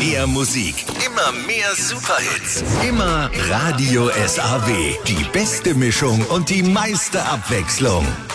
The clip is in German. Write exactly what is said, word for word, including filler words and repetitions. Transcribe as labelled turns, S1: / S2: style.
S1: mehr Musik, immer mehr Superhits. Immer Radio S A W. Die beste Mischung und die meiste Abwechslung.